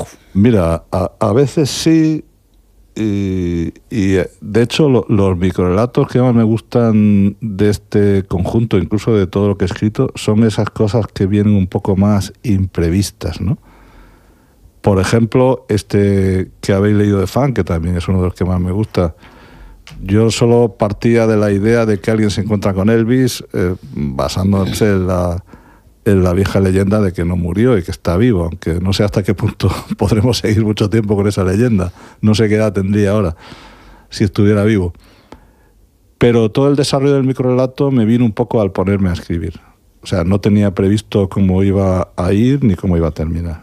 Mira, a veces sí, y de hecho los microrelatos que más me gustan de este conjunto, incluso de todo lo que he escrito, son esas cosas que vienen un poco más imprevistas, ¿no? Por ejemplo, este que habéis leído de Fan, que también es uno de los que más me gusta. Yo solo partía de la idea de que alguien se encuentra con Elvis, basándose en la vieja leyenda de que no murió y que está vivo, aunque no sé hasta qué punto podremos seguir mucho tiempo con esa leyenda. No sé qué edad tendría ahora, si estuviera vivo. Pero todo el desarrollo del microrelato me vino un poco al ponerme a escribir. O sea, no tenía previsto cómo iba a ir ni cómo iba a terminar.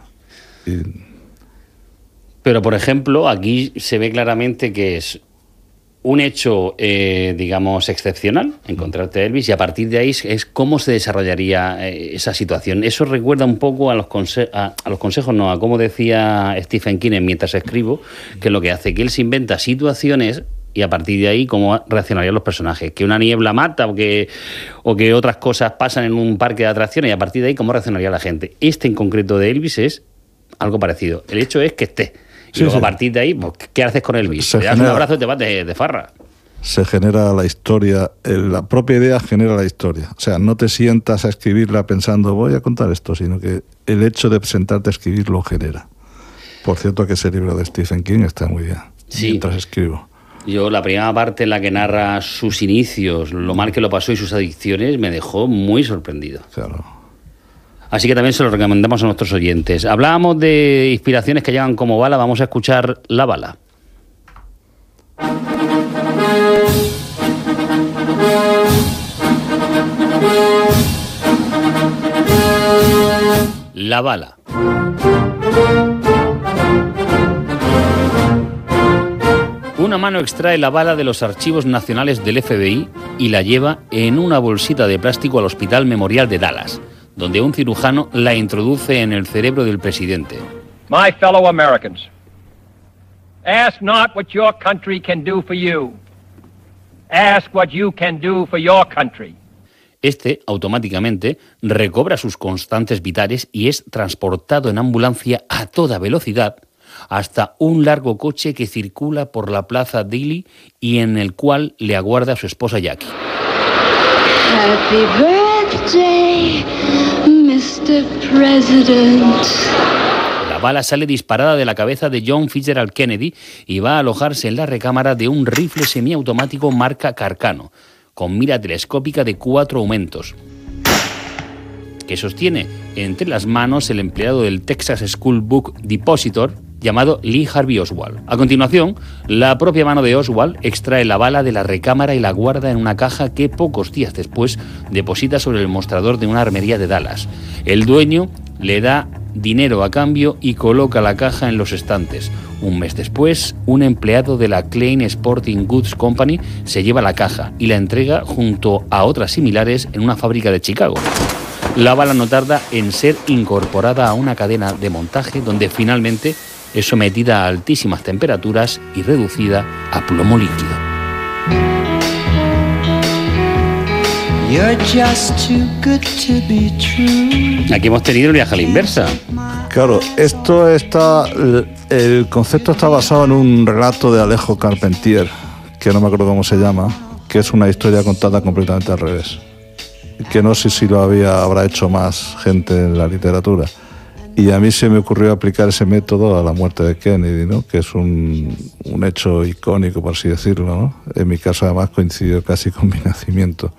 Pero, por ejemplo, aquí se ve claramente que es un hecho, digamos, excepcional, encontrarte a Elvis, y a partir de ahí es cómo se desarrollaría esa situación. Eso recuerda un poco a los consejos, no, a cómo decía Stephen King en Mientras escribo, que es lo que hace, que él se inventa situaciones y a partir de ahí cómo reaccionarían los personajes. Que una niebla mata o que otras cosas pasan en un parque de atracciones y a partir de ahí cómo reaccionaría la gente. Este en concreto de Elvis es algo parecido. El hecho es que esté. Y luego a partir de ahí, pues, ¿qué haces con Elvis? Le das un abrazo y te vas de farra. Se genera la historia, la propia idea genera la historia. O sea, no te sientas a escribirla pensando voy a contar esto, sino que el hecho de sentarte a escribir lo genera. Por cierto que ese libro de Stephen King está muy bien, sí. Mientras escribo. Yo la primera parte en la que narra sus inicios, lo mal que lo pasó y sus adicciones, me dejó muy sorprendido. Claro. Así que también se lo recomendamos a nuestros oyentes. Hablábamos de inspiraciones que llegan como bala. Vamos a escuchar La Bala. La Bala. Una mano extrae la bala de los archivos nacionales del FBI y la lleva en una bolsita de plástico al Hospital Memorial de Dallas, donde un cirujano la introduce en el cerebro del presidente. My fellow Americans, ask not what your country can do for you. Ask what you can do for your country. Este, automáticamente, recobra sus constantes vitales y es transportado en ambulancia a toda velocidad hasta un largo coche que circula por la plaza Dealey y en el cual le aguarda a su esposa Jackie. Happy birthday, Mr. President. La bala sale disparada de la cabeza de John Fitzgerald Kennedy y va a alojarse en la recámara de un rifle semiautomático marca Carcano, con mira telescópica de 4 aumentos, que sostiene entre las manos el empleado del Texas School Book Depositor, llamado Lee Harvey Oswald. A continuación, la propia mano de Oswald extrae la bala de la recámara y la guarda en una caja que pocos días después deposita sobre el mostrador de una armería de Dallas. El dueño le da dinero a cambio y coloca la caja en los estantes. Un mes después, un empleado de la Klein Sporting Goods Company se lleva la caja y la entrega junto a otras similares en una fábrica de Chicago. La bala no tarda en ser incorporada a una cadena de montaje donde finalmente es sometida a altísimas temperaturas y reducida a plomo líquido. Aquí hemos tenido el viaje a la inversa. Claro, el concepto está basado en un relato de Alejo Carpentier, que no me acuerdo cómo se llama, que es una historia contada completamente al revés. Que no sé si lo habrá hecho más gente en la literatura. Y a mí se me ocurrió aplicar ese método a la muerte de Kennedy, ¿no? Que es un hecho icónico, por así decirlo, ¿no? En mi caso, además, coincidió casi con mi nacimiento.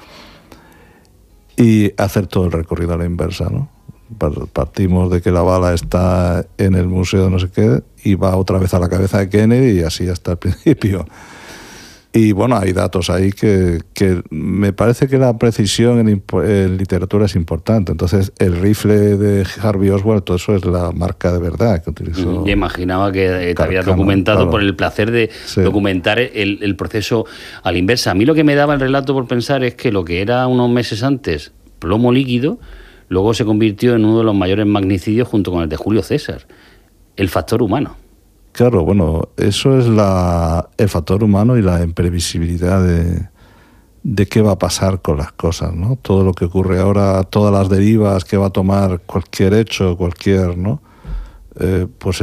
Y hacer todo el recorrido a la inversa, ¿no? Partimos de que la bala está en el museo de no sé qué y va otra vez a la cabeza de Kennedy y así hasta el principio. Y bueno, hay datos ahí que me parece que la precisión en literatura es importante. Entonces, el rifle de Harvey Oswald, todo eso es la marca de verdad que utilizó. Yo imaginaba que te había documentado, claro, por el placer de documentar el proceso a la inversa. A mí lo que me daba el relato por pensar es que lo que era unos meses antes plomo líquido, luego se convirtió en uno de los mayores magnicidios junto con el de Julio César. El factor humano. Claro, bueno, eso es el factor humano y la imprevisibilidad de qué va a pasar con las cosas, ¿no? Todo lo que ocurre ahora, todas las derivas que va a tomar cualquier hecho, ¿no? Pues